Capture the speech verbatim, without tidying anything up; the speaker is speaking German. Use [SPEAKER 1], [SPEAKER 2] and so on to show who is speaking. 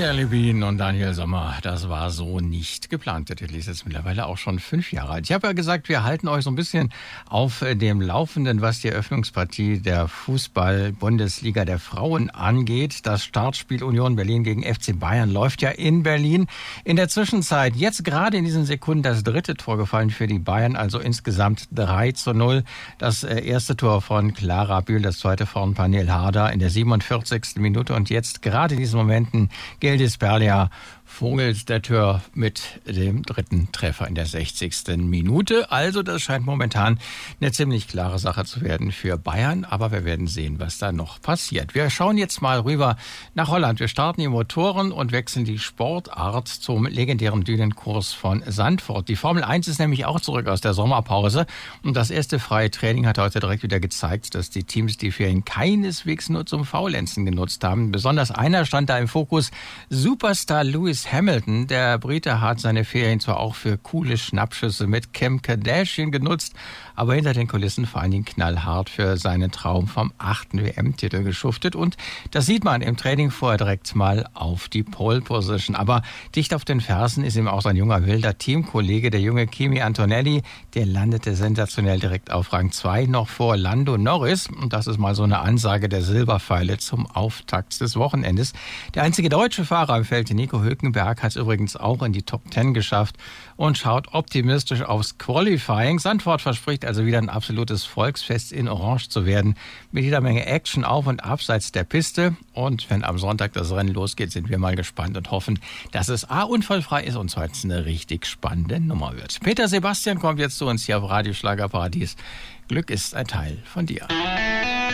[SPEAKER 1] Jelly Bean und Daniel Sommer, das war so nicht geplant. Der Titel ist jetzt mittlerweile auch schon fünf Jahre alt. Ich habe ja gesagt, wir halten euch so ein bisschen auf dem Laufenden, was die Eröffnungspartie der Fußball-Bundesliga der Frauen angeht. Das Startspiel Union Berlin gegen F C Bayern läuft ja in Berlin. In der Zwischenzeit, jetzt gerade in diesen Sekunden, das dritte Tor gefallen für die Bayern, also insgesamt drei zu null. Das erste Tor von Clara Bühl, das zweite von Pernille Harder in der siebenundvierzigsten Minute und jetzt gerade in diesen Momenten Gildis Perlia vogelt der Tür mit dem dritten Treffer in der sechzigsten Minute. Also das scheint momentan eine ziemlich klare Sache zu werden für Bayern. Aber wir werden sehen, was da noch passiert. Wir schauen jetzt mal rüber nach Holland. Wir starten die Motoren und wechseln die Sportart zum legendären Dünenkurs von Zandvoort. Die Formel eins ist nämlich auch zurück aus der Sommerpause. Und das erste freie Training hat heute direkt wieder gezeigt, dass die Teams die Ferien keineswegs nur zum Faulenzen genutzt haben. Besonders einer stand da im Fokus, Superstar Lewis Hamilton. Der Brite hat seine Ferien zwar auch für coole Schnappschüsse mit Kim Kardashian genutzt, aber hinter den Kulissen vor allen Dingen knallhart für seinen Traum vom achten W M-Titel geschuftet. Und das sieht man im Training vorher direkt mal auf die Pole Position. Aber dicht auf den Fersen ist ihm auch sein junger wilder Teamkollege, der junge Kimi Antonelli. Der landete sensationell direkt auf Rang zwei, noch vor Lando Norris. Und das ist mal so eine Ansage der Silberpfeile zum Auftakt des Wochenendes. Der einzige deutsche Fahrer im Feld, Nico Hülkenberg, hat es übrigens auch in die Top Ten geschafft und schaut optimistisch aufs Qualifying. Zandvoort verspricht also wieder ein absolutes Volksfest in Orange zu werden, mit jeder Menge Action auf und abseits der Piste. Und wenn am Sonntag das Rennen losgeht, sind wir mal gespannt und hoffen, dass es A, unfallfrei ist und zweitens eine richtig spannende Nummer wird. Peter Sebastian kommt jetzt zu uns hier auf Radio Schlagerparadies. Glück ist ein Teil von dir.